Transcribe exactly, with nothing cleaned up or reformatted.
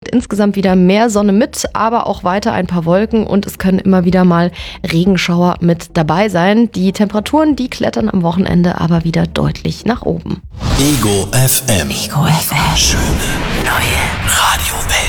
bringt insgesamt wieder mehr Sonne mit, aber auch weiter ein paar Wolken und es können immer wieder mal Regenschauer mit dabei sein. Die Temperaturen, die klettern am Wochenende aber wieder deutlich nach oben. Ego F M. Ego F M. Schöne neue Radiowelt.